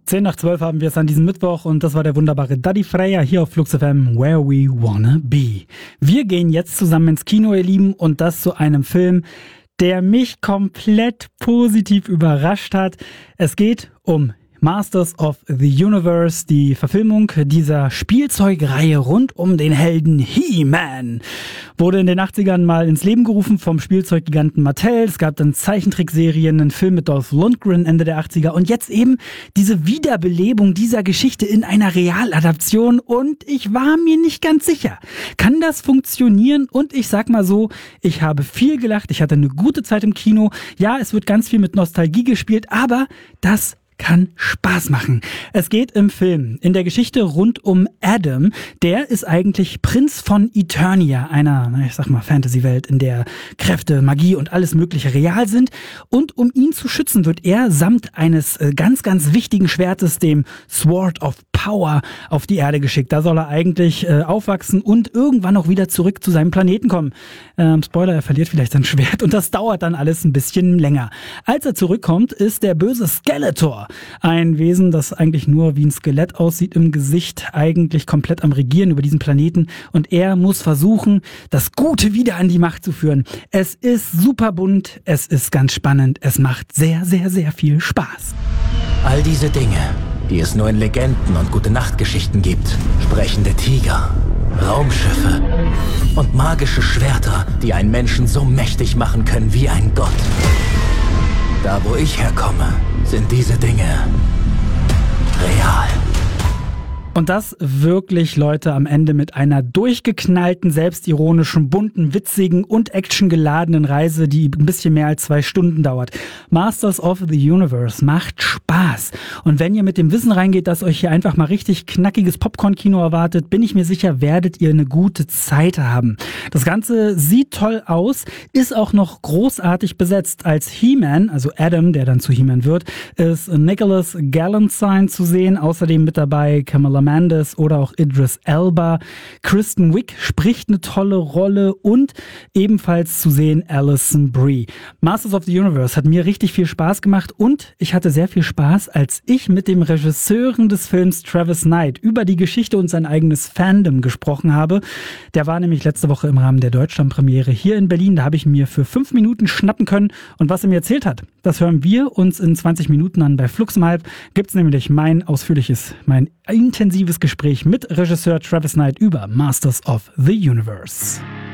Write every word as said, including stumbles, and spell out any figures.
zehn nach zwölf haben wir es an diesem Mittwoch und das war der wunderbare Daddy Freya hier auf Flux F M, Where We Wanna Be. Wir gehen jetzt zusammen ins Kino, ihr Lieben, und das zu einem Film, der mich komplett positiv überrascht hat. Es geht um Masters of the Universe, die Verfilmung dieser Spielzeugreihe rund um den Helden He-Man. Wurde in den achtzigern mal ins Leben gerufen vom Spielzeuggiganten Mattel. Es gab dann Zeichentrickserien, einen Film mit Dolph Lundgren Ende der achtziger und jetzt eben diese Wiederbelebung dieser Geschichte in einer Realadaption und ich war mir nicht ganz sicher. Kann das funktionieren? Und ich sag mal so, ich habe viel gelacht, ich hatte eine gute Zeit im Kino. Ja, es wird ganz viel mit Nostalgie gespielt, aber das kann Spaß machen. Es geht im Film, in der Geschichte rund um Adam. Der ist eigentlich Prinz von Eternia, einer, ich sag mal, Fantasy-Welt, in der Kräfte, Magie und alles Mögliche real sind. Und um ihn zu schützen, wird er samt eines ganz, ganz wichtigen Schwertes, dem Sword of Power, auf die Erde geschickt. Da soll er eigentlich äh, aufwachsen und irgendwann auch wieder zurück zu seinem Planeten kommen. Ähm, Spoiler, er verliert vielleicht sein Schwert und das dauert dann alles ein bisschen länger. Als er zurückkommt, ist der böse Skeletor, ein Wesen, das eigentlich nur wie ein Skelett aussieht im Gesicht, eigentlich komplett am Regieren über diesen Planeten und er muss versuchen, das Gute wieder an die Macht zu führen. Es ist super bunt, es ist ganz spannend, es macht sehr, sehr, sehr viel Spaß. All diese Dinge, die es nur in Legenden und Gute-Nacht-Geschichten gibt, sprechende Tiger, Raumschiffe und magische Schwerter, die einen Menschen so mächtig machen können wie ein Gott. Da, wo ich herkomme, sind diese Dinge real. Und das wirklich, Leute, am Ende mit einer durchgeknallten, selbstironischen, bunten, witzigen und actiongeladenen Reise, die ein bisschen mehr als zwei Stunden dauert. Masters of the Universe macht Spaß. Und wenn ihr mit dem Wissen reingeht, dass euch hier einfach mal richtig knackiges Popcorn-Kino erwartet, bin ich mir sicher, werdet ihr eine gute Zeit haben. Das Ganze sieht toll aus, ist auch noch großartig besetzt. Als He-Man, also Adam, der dann zu He-Man wird, ist Nicholas Galantine zu sehen. Außerdem mit dabei Kamala Mendes oder auch Idris Elba. Kristen Wiig spricht eine tolle Rolle und ebenfalls zu sehen Alison Brie. Masters of the Universe hat mir richtig viel Spaß gemacht und ich hatte sehr viel Spaß, als ich mit dem Regisseuren des Films Travis Knight über die Geschichte und sein eigenes Fandom gesprochen habe. Der war nämlich letzte Woche im Rahmen der Deutschlandpremiere hier in Berlin. Da habe ich mir für fünf Minuten schnappen können und was er mir erzählt hat, das hören wir uns in zwanzig Minuten an. Bei Flux im Halb gibt es nämlich mein ausführliches, mein intensives Gespräch mit Regisseur Travis Knight über Masters of the Universe.